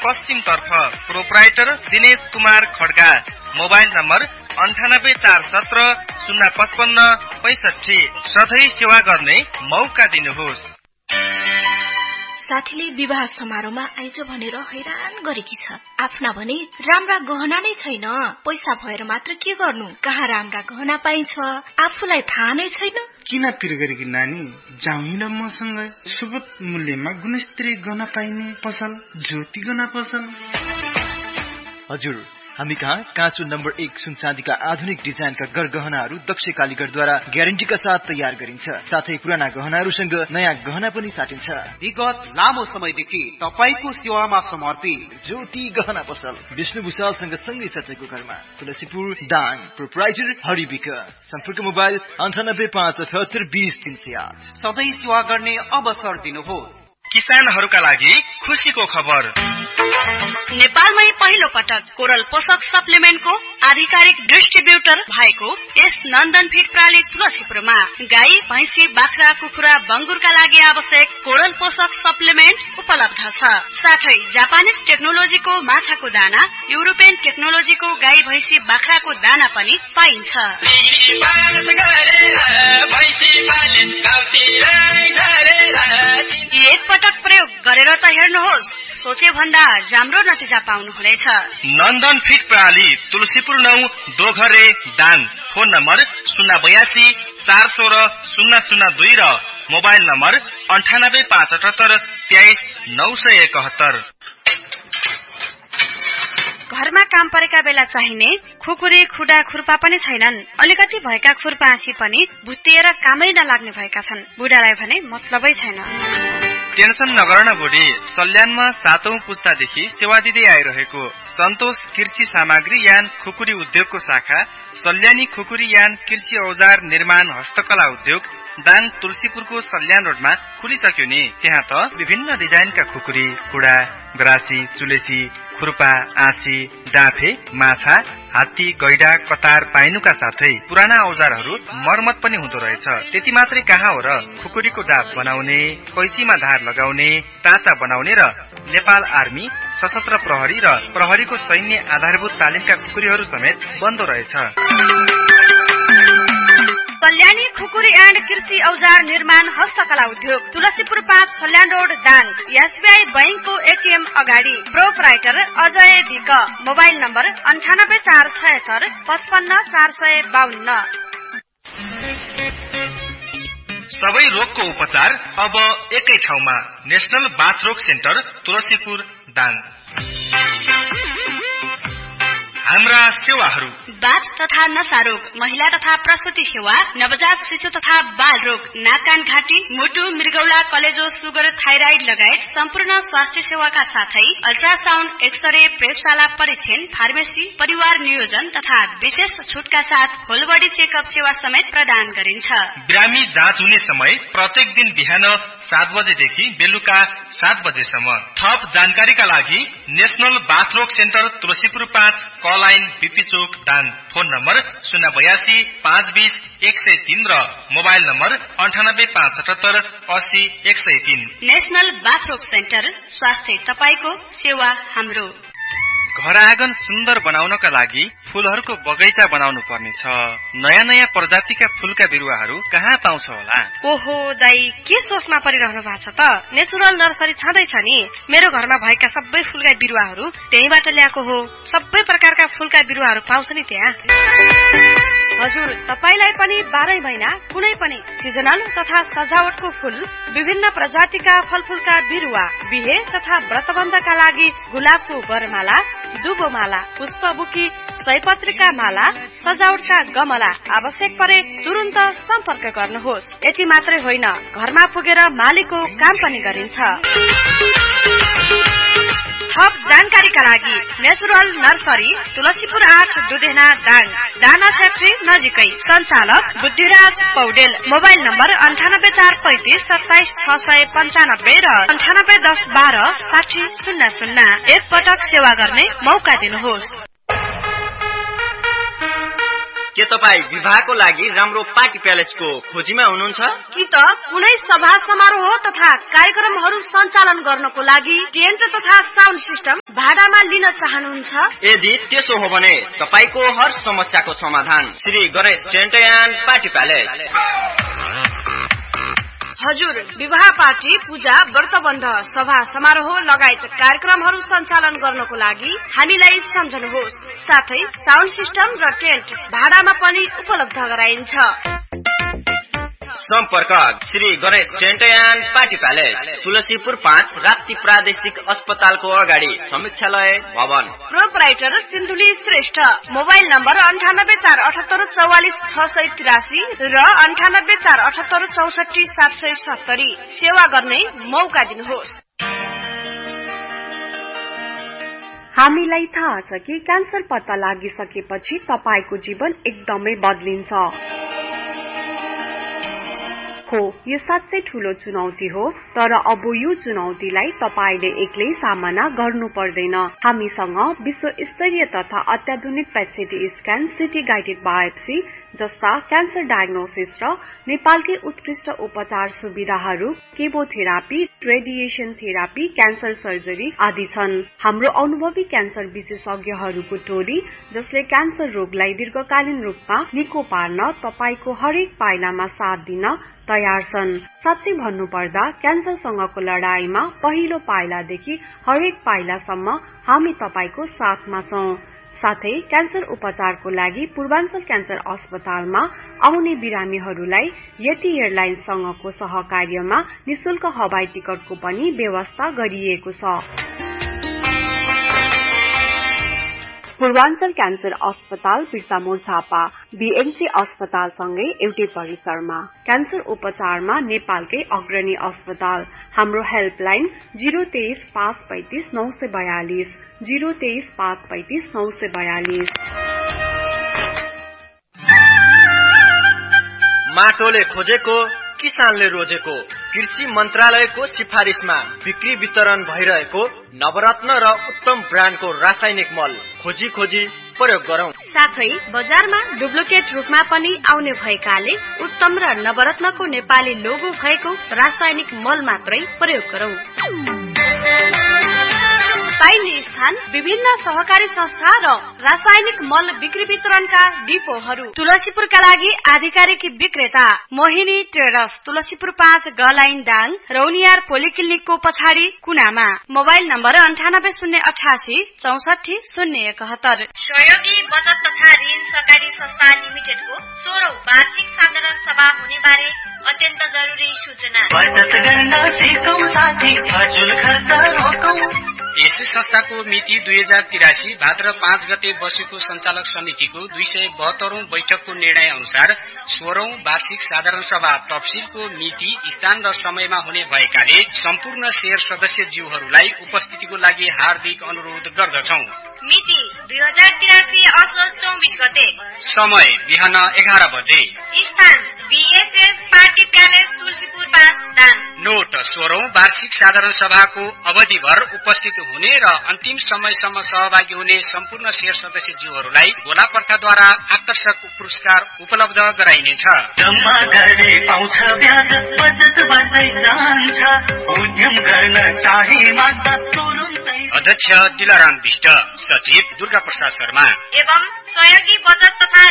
पश्चिम तर्फ proprietor Dinesh Kumar Khadka. Mobile number 9841705565। सधैँ सेवा गर्ने मौका दिनुहोस्। साथीले विवाह समारोहमा आइज भनेर हैरान गरेकी छ। आफ्ना भने राम्रा गहना नै छैन। पैसा भएर मात्र के गर्नु? कहाँ राम्रा गहना पाइन्छ आफूलाई थाहा नै छैन। किन पिर गरेकी नानी? जाउँ न मसँग। सुगत मूल्यमा गुणस्तरीय गहना पाइने पसल ज्योति गहना पसल। हजुर, हामी कहाँ काँचो नम्बर 1 सुन चाँदीका आधुनिक डिजाइनका गहनाहरू दक्ष कालीगढद्वारा ग्यारेन्टीका साथ तयार गरिन्छ। साथै पुराना गहनाहरूसँग नयाँ गहना पनि साटिन्छ। विगत लामो समयदेखि तपाईको सेवामा समर्पित ज्योति गहना पसल विष्णु भुषालसँग सँगै चर्चेको घरमा, तुलसीपुर दाङ। प्रोप्राइटर हरिविक। सम्पर्क मोबाइल 9857820308। सधैँ सेवा गर्ने अवसर दिनुहोस्। किसानहरूका लागि खुशीको खबर। नेपालमै पहिलो पटक कोरल पोषक सप्लिमेन्टको आधिकारिक डिस्ट्रिब्युटर भएको यस नन्दन फिड प्राली तुलसीपुरमा गाई, भैँसी, बाख्रा, कुखुरा, बङ्गुरका लागि आवश्यक कोरल पोषक सप्लिमेन्ट उपलब्ध छ। साथै जापानिज टेक्नोलोजीको माछाको दाना, युरोपियन टेक्नोलोजीको गाई, भैँसी, बाख्राको दाना पनि पाइन्छ। एक पटक प्रयोग गरेर त हेर्नुहोस्, सोचे भन्दा राम्रो नतिजा पाउनुहुनेछ। नन्दन फिड प्रणाली तुलसीपुर 9 दोघरे दाङ। फोन नम्बर 08241600002 र मोबाइल नम्बर 9857833971। घरमा काम परेका बेला चाहिने खुकुरी, खुडा, खुर्पा पनि छैनन्। अलिकति भएका खुर्पा आँसी पनि भुत्तिएर कामै नलाग्ने भएका छन्। बुढालाई भने मतलबै छैन। टेन्सन नगर न बुढी। सल्यानमा 7औं पुस्तादेखि सेवा दिँदै आइरहेको सन्तोष कृषि सामग्री यान खुकुरी उद्योगको शाखा सल्यानी खुकुरी यान कृषि औजार निर्माण हस्तकला उद्योग दाङ तुलसीपुरको सल्यान रोडमा खुलिसक्यो नि। त्यहाँ त विभिन्न डिजाइनका खुकुरी, कुडा, गरासी, चुलेसी, खुर्पा, आँसी, डाफे, माछा, हात्ती, गैडा, कतार पाइनुका साथै पुराना औजारहरू मर्मत पनि हुँदो रहेछ। त्यति मात्रै कहाँ हो र, खुकुरीको डाब बनाउने, कैचीमा धार लगाउने, टाँचा बनाउने र नेपाल आर्मी, सशस्त्र प्रहरी र प्रहरीको सैन्य आधारभूत तालिमका खुकुरीहरू समेत बन्दो रहेछ। सल्यानी खुकुरी एन्ड कृषि औजार निर्माण हस्तकला उद्योग तुलसीपुर 5 सल्यान रोड दाङ। एसबीआई बैंकको एटीएम अगाडि। Proprietor Ajay week. Mobile number 9847655452। सबै रोगको उपचार अब एकै ठाउँमा। नेशनल बाथ रोग सेन्टर तुलसीपुर दाङ। हाम्रा सेवाहरू: बाथ तथा नसा रोग, महिला तथा प्रसुति सेवा, नवजात शिशु तथा बाल रोग, नाक कान घाँटी, मुटु, मृगौला, कलेजो, सुगर, थाइराइड लगायत सम्पूर्ण स्वास्थ्य सेवाका साथै अल्ट्रासाउन्ड, एक्सरे, प्रयोगशाला परीक्षण, फार्मेसी, परिवार नियोजन तथा विशेष छुटका साथ होल बडी चेकअप सेवा समेत प्रदान गरिन्छ। बिरामी जाँच हुने समय प्रत्येक दिन बिहान 7 बजेदेखि बेलुका 7 बजेसम्म। थप जानकारीका लागि नेशनल बाथ रोग सेन्टर तुलसीपुर 5 लाइन बीपी चोक दाङ। फोन नम्बर 082520103 र मोबाइल नम्बर 9857800103। नेशनल बाथ रोग सेन्टर, स्वास्थ्य तपाईको, सेवा हाम्रो। घर आँगन सुन्दर बनाउनका लागि फूलहरूको बगैँचा बनाउनु पर्नेछ। नयाँ नयाँ प्रजातिका फूलका बिरुवाहरू कहाँ पाउँछ होला? ओहो दाई, के सोचमा परिरहनु भएको छ त? नेचुरल नर्सरी छँदैछ नि। मेरो घरमा भएका सबै फूलका बिरुवाहरू त्यहीबाट ल्याएको हो। सबै प्रकारका फूलका बिरुवाहरू पाउँछ नि त्यहाँ। हजुर, तपाईलाई पनि 12 महिना कुनै पनि सिजनल तथा सजावटको फूल, विभिन्न प्रजातिका फलफूलका बिरुवा, बिहे तथा व्रतबन्धका लागि गुलाबको वरमाला, दुबोमाला, पुष्पबुकी, सयपत्रीका माला, सजावटका गमला आवश्यक परे तुरुन्त सम्पर्क गर्नुहोस्। यति मात्रै होइन, घरमा पुगेर मालीको काम पनि गरिन्छ। थप जानकारीका लागि नेचुरल नर्सरी तुलसीपुर 8 दुधेना दाङ, दाना फ्याक्ट्री नजिकै। सञ्चालक बुद्धिराज पौडेल। मोबाइल नम्बर 9843277695 र 9810126000। एक पटक सेवा गर्ने मौका दिनुहोस्। के तपाईँ विवाहको लागि राम्रो पार्टी प्यालेसको खोजीमा हुनुहुन्छ कि त कुनै सभा समारोह तथा कार्यक्रमहरू सञ्चालन गर्नको लागि टेन्ट तथा साउन्ड सिस्टम भाडामा लिन चाहनुहुन्छ? यदि त्यसो हो भने तपाईको हर समस्याको समाधान Shri Ganesh tent and party palace. हजुर, विवाह पार्टी, पूजा, व्रतबन्ध, सभा समारोह लगायत कार्यक्रमहरू सञ्चालन गर्नको लागि हामीलाई सम्झनुहोस्। साथै साउन्ड सिस्टम र टेन्ट भाडामा पनि उपलब्ध गराइन्छ। सम्पर्क Shri Ganesh tent and party palace, Tulsipur 5, Rapti प्रादेशिक अस्पतालको अगाडि, समीक्षालय भवन। Proprietor Sindhuli Shrestha. Mobile number 9847844683 र 9847846470। सेवा गर्ने मौका दिनुहोस्। हामीलाई थाहा छ कि क्यान्सर पत्ता लागिसकेपछि तपाईको जीवन एकदमै बदलिन्छ। हो, यो साँच्चै ठूलो चुनौती हो, तर अब यो चुनौतीलाई तपाईले एक्लै सामना गर्नु पर्दैन। हामीसँग विश्व स्तरीय तथा अत्याधुनिक पेट स्क्यान, सिटी गाइडेड बायोप्सी जस्ता क्यान्सर डायग्नोसिस र नेपालकै उत्कृष्ट उपचार सुविधाहरू, chemotherapy, radiation therapy, cancer surgery आदि छन्। हाम्रो अनुभवी क्यान्सर विशेषज्ञहरूको टोली जसले क्यान्सर रोगलाई दीर्घकालीन रूपमा निको पार्न तपाईको हरेक पाइलामा साथ दिन तयार छन्। साँच्चै भन्नुपर्दा क्यान्सरसँगको लडाईमा पहिलो पाइलादेखि हरेक पाइलासम्म हामी तपाईको साथमा छौं। साथै क्यान्सर उपचारको लागि पूर्वाञ्चल क्यान्सर अस्पतालमा आउने बिरामीहरूलाई यति एयरलाइन्ससँगको सहकार्यमा निशुल्क हवाई टिकटको पनि व्यवस्था गरिएको छ। पूर्वाञ्चल क्यान्सर अस्पताल, बिर्तामोड झापा, बीएमसी अस्पतालसँगै एउटै परिसरमा। क्यान्सर उपचारमा नेपालकै अग्रणी अस्पताल। हाम्रो हेल्पलाइन 023 535 942 023 535 942। माटोले खोजेको, किसानले रोजेको, कृषि मन्त्रालयको सिफारिसमा बिक्री वितरण भइरहेको नवरत्न र उत्तम ब्रान्डको रासायनिक मल खोजी खोजी प्रयोग गरौं। साथै बजारमा डुप्लिकेट रूपमा पनि आउने भएकाले उत्तम र नवरत्नको नेपाली लोगो भएको रासायनिक मल मात्रै प्रयोग गरौं। पाइने स्थान विभिन्न सहकारी संस्था र रासायनिक मल बिक्री वितरणका डिपोहरू। तुलसीपुरका लागि आधिकारिक विक्रेता मोहिनी ट्रेडर्स, तुलसीपुर 5 गलाइन दाङ, रौनियार पोलिक्लिनिकको पछाडि कुनामा। Mobile number 9808 64 071। सहयोगी बचत तथा ऋण सहकारी संस्था लिमिटेडको 16औं वार्षिक साधारण सभा हुने बारे अत्यन्त जरुरी सूचना। बचत गर्न सिकौं साथी, फजुल खर्च रोकौं। यसै संस्थाको मिति 2083 भाद्र 5 गते बसेको सञ्चालक समितिको 272औं बैठकको निर्णय अनुसार 16औं वार्षिक साधारण सभा तफसिलको मिति, स्थान र समयमा हुने भएकाले सम्पूर्ण शेयर सदस्यज्यूहरूलाई उपस्थितिको लागि हार्दिक अनुरोध गर्दछौं। मिति 2083 असोज 24 गते। समय बिहान 11 बजे। स्थान BSF party palace, Tulsipur 5 Dang. Note: 16औं वार्षिक साधारण सभाको अवधिभर उपस्थित हुने र अन्तिम समयसम्म सहभागी हुने सम्पूर्ण शेयर सदस्यज्यूहरूलाई गोलापर्खाद्वारा आकर्षक पुरस्कार उपलब्ध गराइनेछ। जम्मा गर्ने पाउँछ ब्याज, बचत बढ्दै जान्छ, उद्यम गर्न चाहे माग्दा तुरुन्तै। अध्यक्ष दिलाराम विष्ट, सचिव दुर्गा प्रसाद शर्मा एवं सहयोगी बचत तथा